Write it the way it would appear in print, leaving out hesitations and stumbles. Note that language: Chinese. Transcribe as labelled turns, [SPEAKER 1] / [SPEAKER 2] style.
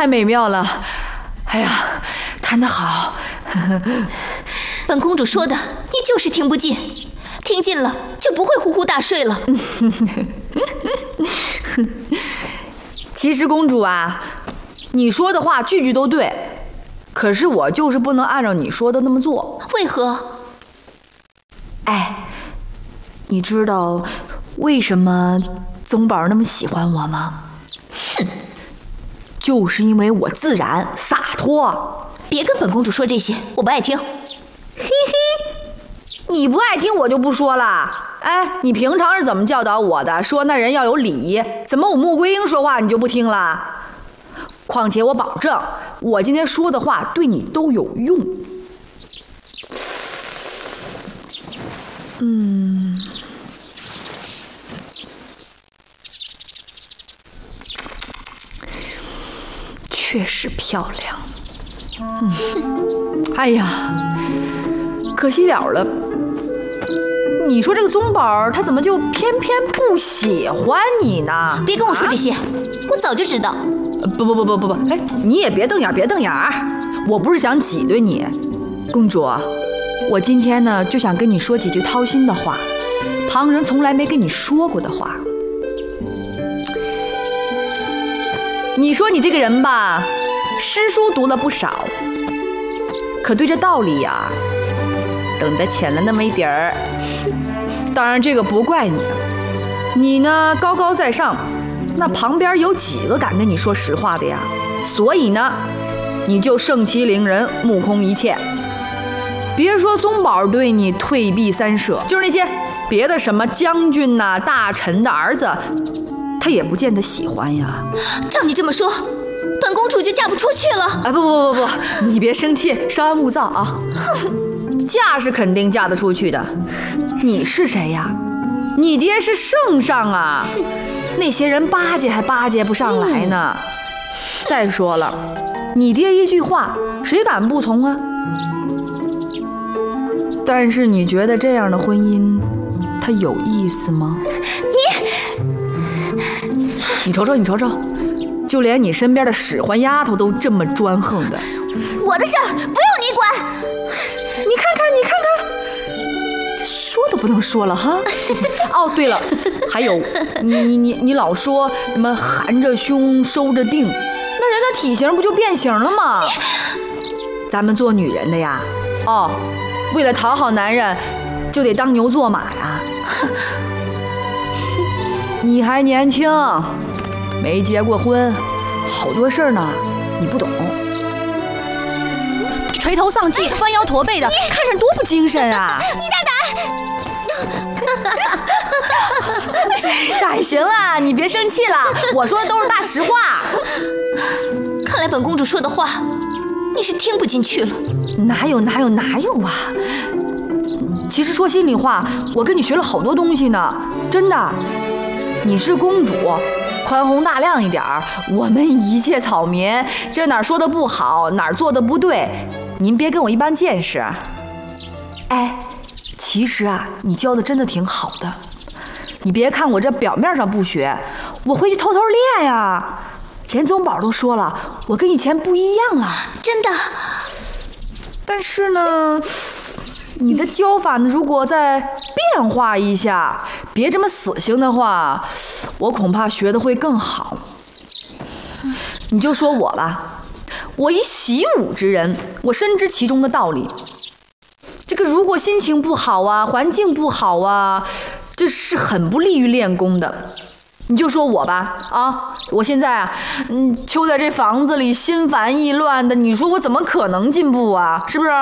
[SPEAKER 1] 太美妙了！哎呀，弹得好！
[SPEAKER 2] 本公主说的，你就是听不进，听进了就不会呼呼大睡了。
[SPEAKER 1] 其实公主啊，你说的话句句都对，可是我就是不能按照你说的那么做。
[SPEAKER 2] 为何？
[SPEAKER 1] 哎，你知道为什么宗宝那么喜欢我吗？
[SPEAKER 2] 哼，
[SPEAKER 1] 就是因为我自然洒脱。
[SPEAKER 2] 别跟本公主说这些，我不爱听。
[SPEAKER 1] 嘿嘿，你不爱听我就不说了。哎，你平常是怎么教导我的？说那人要有礼仪，怎么我穆桂英说话你就不听了？况且我保证，我今天说的话对你都有用。确实漂亮。哎呀，可惜了了。你说这个宗宝他怎么就偏偏不喜欢你呢？
[SPEAKER 2] 别跟我说这些，我早就知道。
[SPEAKER 1] 不，哎，你也别瞪眼，别瞪眼儿。我不是想挤兑你，公主，我今天呢就想跟你说几句掏心的话，旁人从来没跟你说过的话。你说你这个人吧，诗书读了不少，可对这道理呀，懂得浅了那么一点儿。当然这个不怪你，你呢高高在上，那旁边有几个敢跟你说实话的呀？所以呢，你就盛气凌人，目空一切。别说宗宝对你退避三舍，就是那些别的什么将军呐、大臣的儿子，他也不见得喜欢呀。
[SPEAKER 2] 照你这么说，本公主就嫁不出去了。
[SPEAKER 1] 哎，不，你别生气，稍安勿躁啊。嫁是肯定嫁得出去的。你是谁呀？你爹是圣上啊，那些人巴结还巴结不上来呢。再说了，你爹一句话，谁敢不从啊？但是你觉得这样的婚姻，它有意思吗？你瞅瞅，就连你身边的使唤丫头都这么专横的。
[SPEAKER 2] 我的事儿不用你管。
[SPEAKER 1] 你看看，这说都不能说了哈。哦，对了，还有你老说什么含着胸收着腚，那人的体型不就变形了吗？咱们做女人的呀，为了讨好男人，就得当牛做马呀。你还年轻，没结过婚，好多事儿呢，你不懂。垂头丧气、弯腰驼背的，看着多不精神啊！
[SPEAKER 2] 你大
[SPEAKER 1] 胆！哎，行了，你别生气了，我说的都是大实话。
[SPEAKER 2] 看来本公主说的话，你是听不进去了。
[SPEAKER 1] 哪有啊！其实说心里话，我跟你学了好多东西呢，真的。你是公主，宽宏大量一点儿，我们一介草民，这哪儿说的不好，哪儿做的不对，您别跟我一般见识。哎，其实啊，你教的真的挺好的。你别看我这表面上不学，我回去偷偷练呀。连宗宝都说了，我跟以前不一样了。
[SPEAKER 2] 真的。
[SPEAKER 1] 但是呢，你的教法呢，如果再变化一下，别这么死性的话，我恐怕学得会更好。你就说我吧，我一习武之人，我深知其中的道理。这个如果心情不好啊，环境不好啊，这是很不利于练功的。你就说我吧，我现在啊，囚在这房子里，心烦意乱的，你说我怎么可能进步啊？是不是？